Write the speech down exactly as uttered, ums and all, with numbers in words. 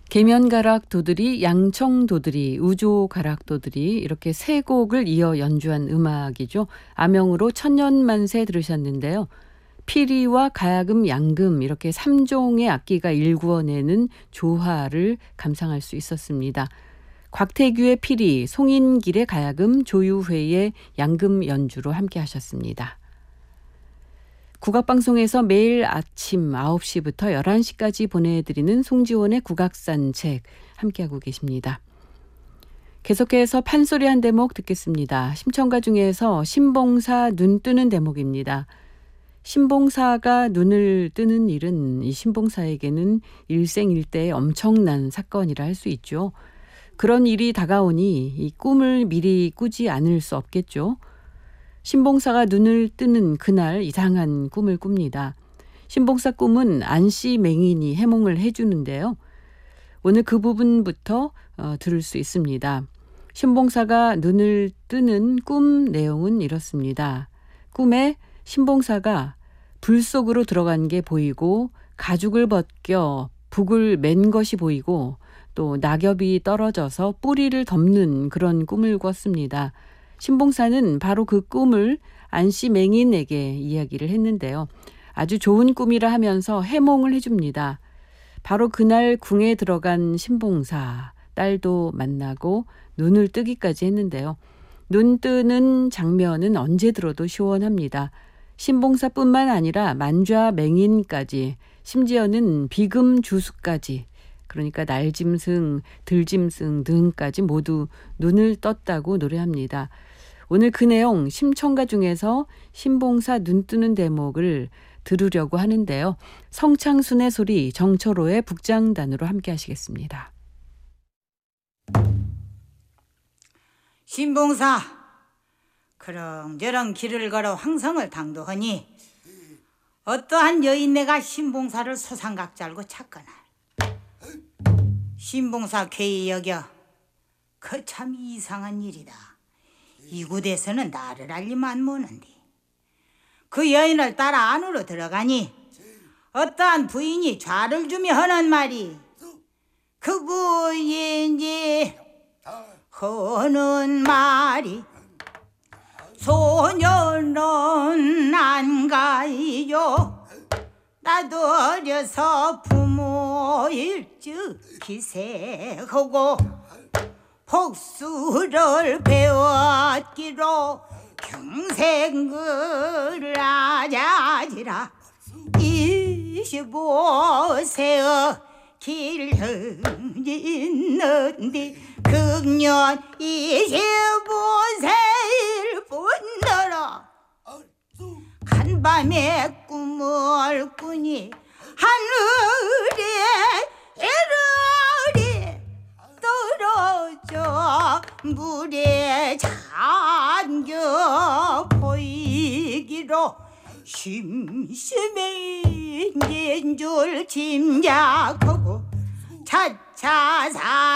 계면가락 도들이, 양청도들이, 우조가락 도들이 이렇게 세 곡을 이어 연주한 음악이죠. 암영으로 천년만세 들으셨는데요. 피리와 가야금, 양금 이렇게 삼 종의 악기가 일구어내는 조화를 감상할 수 있었습니다. 곽태규의 피리, 송인길의 가야금, 조유회의 양금 연주로 함께 하셨습니다. 국악방송에서 매일 아침 아홉 시부터 열한 시까지 보내드리는 송지원의 국악산책 함께하고 계십니다. 계속해서 판소리 한 대목 듣겠습니다. 심청가 중에서 신봉사 눈 뜨는 대목입니다. 신봉사가 눈을 뜨는 일은 이 신봉사에게는 일생일대의 엄청난 사건이라 할 수 있죠. 그런 일이 다가오니 이 꿈을 미리 꾸지 않을 수 없겠죠. 신봉사가 눈을 뜨는 그날 이상한 꿈을 꿉니다. 신봉사 꿈은 안씨 맹인이 해몽을 해주는데요. 오늘 그 부분부터 어, 들을 수 있습니다. 신봉사가 눈을 뜨는 꿈 내용은 이렇습니다. 꿈에 신봉사가 불 속으로 들어간 게 보이고 가죽을 벗겨 북을 맨 것이 보이고 또 낙엽이 떨어져서 뿌리를 덮는 그런 꿈을 꿨습니다. 신봉사는 바로 그 꿈을 안씨 맹인에게 이야기를 했는데요. 아주 좋은 꿈이라 하면서 해몽을 해줍니다. 바로 그날 궁에 들어간 신봉사, 딸도 만나고 눈을 뜨기까지 했는데요. 눈 뜨는 장면은 언제 들어도 시원합니다. 신봉사뿐만 아니라 만좌 맹인까지, 심지어는 비금 주수까지, 그러니까 날짐승, 들짐승 등까지 모두 눈을 떴다고 노래합니다. 오늘 그 내용 심청가 중에서 신봉사 눈 뜨는 대목을 들으려고 하는데요. 성창순의 소리, 정철호의 북장단으로 함께 하시겠습니다. 신봉사, 그렁저렁 길을 걸어 황성을 당도하니 어떠한 여인네가 신봉사를 소상각자 알고 찾거나 신봉사 괴히 여겨 그 참 이상한 일이다. 이곳에서는 나를 알리면 모는데 그 여인을 따라 안으로 들어가니 어떠한 부인이 좌를 주며 하는 말이 그 부인이 하는 말이 소녀는 안 가요. 나도 어려서 부모 일찍 기세하고 복수를 배웠기로 평생을 아자지라 이십오 세의 길 흐리는데 금년 이십오 세일 뿐더러 한밤에 꿈을 꾸니 하늘에 이르리 떨어져 물에 잠겨 보이기로 심심해진 줄 짐작하고 차차 사